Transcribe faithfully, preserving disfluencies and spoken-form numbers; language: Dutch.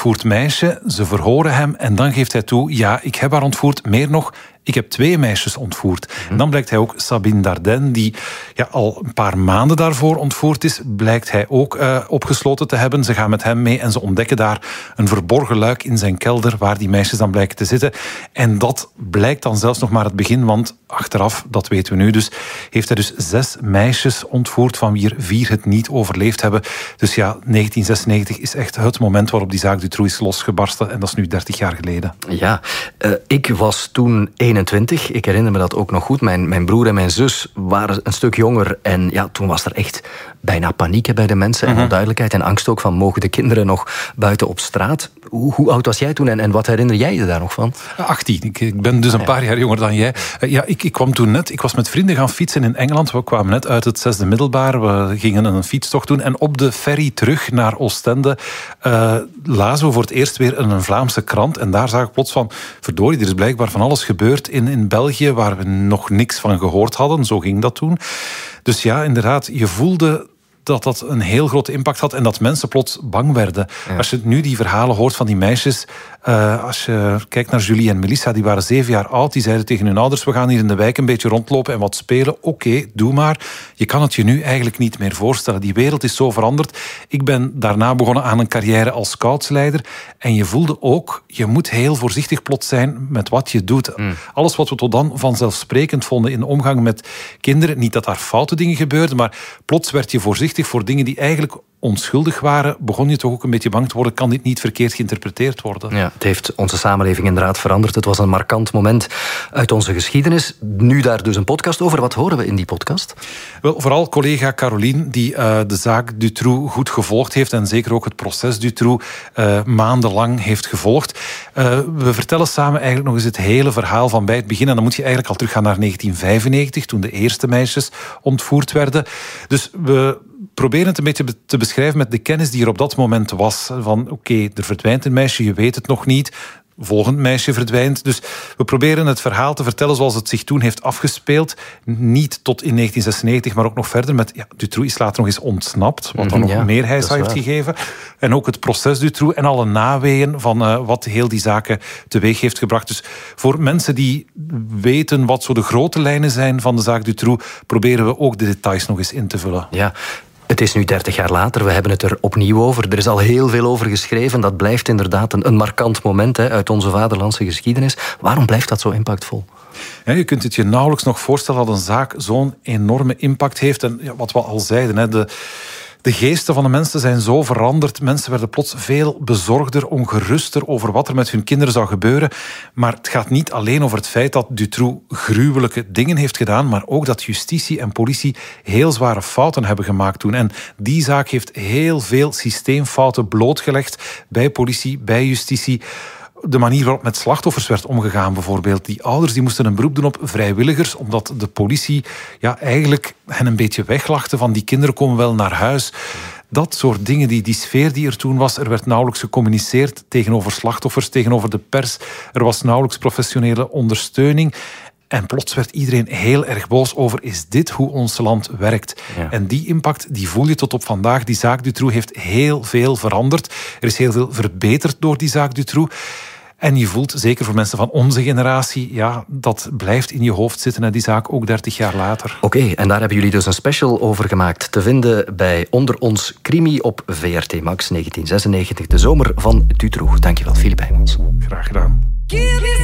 ontvoerd meisje, ze verhoren hem en dan geeft hij toe, ja, ik heb haar ontvoerd, meer nog, ik heb twee meisjes ontvoerd. Mm-hmm. En dan blijkt hij ook Sabine Dardenne, die ja, al een paar maanden daarvoor ontvoerd is, blijkt hij ook uh, opgesloten te hebben. Ze gaan met hem mee en ze ontdekken daar een verborgen luik in zijn kelder, waar die meisjes dan blijken te zitten. En dat blijkt dan zelfs nog maar het begin, want achteraf, dat weten we nu dus, heeft hij dus zes meisjes ontvoerd, van wie er vier het niet overleefd hebben. Dus ja, negentien zesennegentig is echt het moment waarop die zaak Dutroux is losgebarsten. En dat is nu dertig jaar geleden. Ja, uh, ik was toen eenentwintig. Ik herinner me dat ook nog goed. Mijn, mijn broer en mijn zus waren een stuk jonger. En ja, toen was er echt bijna paniek bij de mensen. En onduidelijkheid en angst ook van, mogen de kinderen nog buiten op straat? Hoe, hoe oud was jij toen en, en wat herinner jij je daar nog van? achttien. Ik, ik ben dus een paar jaar jonger dan jij. Uh, ja, ik, ik kwam toen net, ik was met vrienden gaan fietsen in Engeland. We kwamen net uit het zesde middelbaar. We gingen een fietstocht doen. En op de ferry terug naar Oostende uh, lazen we voor het eerst weer in een Vlaamse krant. En daar zag ik plots van, verdorie, er is blijkbaar van alles gebeurd in, in België waar we nog niks van gehoord hadden. Zo ging dat toen. Dus ja, inderdaad, je voelde dat dat een heel grote impact had en dat mensen plots bang werden. Ja. Als je nu die verhalen hoort van die meisjes, uh, als je kijkt naar Julie en Melissa, die waren zeven jaar oud, die zeiden tegen hun ouders, we gaan hier in de wijk een beetje rondlopen en wat spelen. Oké, okay, doe maar. Je kan het je nu eigenlijk niet meer voorstellen. Die wereld is zo veranderd. Ik ben daarna begonnen aan een carrière als scoutsleider en je voelde ook, je moet heel voorzichtig plots zijn met wat je doet. Mm. Alles wat we tot dan vanzelfsprekend vonden in de omgang met kinderen, niet dat daar foute dingen gebeurden, maar plots werd je voorzichtig voor dingen die eigenlijk onschuldig waren, begon je toch ook een beetje bang te worden, kan dit niet verkeerd geïnterpreteerd worden? Ja, het heeft onze samenleving inderdaad veranderd. Het was een markant moment uit onze geschiedenis. Nu daar dus een podcast over. Wat horen we in die podcast? Wel, vooral collega Caroline, die uh, de zaak Dutroux goed gevolgd heeft en zeker ook het proces Dutroux uh, maandenlang heeft gevolgd. Uh, we vertellen samen eigenlijk nog eens het hele verhaal van bij het begin. En dan moet je eigenlijk al teruggaan naar negentien vijfennegentig, toen de eerste meisjes ontvoerd werden. Dus we proberen het een beetje te beschrijven met de kennis die er op dat moment was. Van oké, okay, er verdwijnt een meisje, je weet het nog niet. Volgend meisje verdwijnt. Dus we proberen het verhaal te vertellen zoals het zich toen heeft afgespeeld. Niet tot in negentien zesennegentig, maar ook nog verder met... Ja, Dutroux is later nog eens ontsnapt, wat dan nog ja, meer heisa heeft gegeven. En ook het proces Dutroux en alle naweeën van uh, wat heel die zaken teweeg heeft gebracht. Dus voor mensen die weten wat zo de grote lijnen zijn van de zaak Dutroux, proberen we ook de details nog eens in te vullen. Ja. Het is nu dertig jaar later, we hebben het er opnieuw over. Er is al heel veel over geschreven. Dat blijft inderdaad een, een markant moment hè, uit onze vaderlandse geschiedenis. Waarom blijft dat zo impactvol? Ja, je kunt het je nauwelijks nog voorstellen dat een zaak zo'n enorme impact heeft. En ja, wat we al zeiden, hè, de... De geesten van de mensen zijn zo veranderd. Mensen werden plots veel bezorgder, ongeruster over wat er met hun kinderen zou gebeuren. Maar het gaat niet alleen over het feit dat Dutroux gruwelijke dingen heeft gedaan, maar ook dat justitie en politie heel zware fouten hebben gemaakt toen. En die zaak heeft heel veel systeemfouten blootgelegd bij politie, bij justitie. De manier waarop met slachtoffers werd omgegaan bijvoorbeeld. Die ouders die moesten een beroep doen op vrijwilligers, omdat de politie ja, eigenlijk hen een beetje weglachte van die kinderen komen wel naar huis. Dat soort dingen, die, die sfeer die er toen was, er werd nauwelijks gecommuniceerd tegenover slachtoffers, tegenover de pers. Er was nauwelijks professionele ondersteuning. En plots werd iedereen heel erg boos over, is dit hoe ons land werkt? Ja. En die impact, die voel je tot op vandaag. Die zaak Dutroux heeft heel veel veranderd. Er is heel veel verbeterd door die zaak Dutroux. En je voelt, zeker voor mensen van onze generatie, ja, dat blijft in je hoofd zitten, hè, die zaak, ook dertig jaar later. Oké, okay, en daar hebben jullie dus een special over gemaakt. Te vinden bij Onder ons Crimi op V R T Max negentien zesennegentig, de zomer van Dutroux. Dankjewel, Philippe Heijmans. Graag gedaan.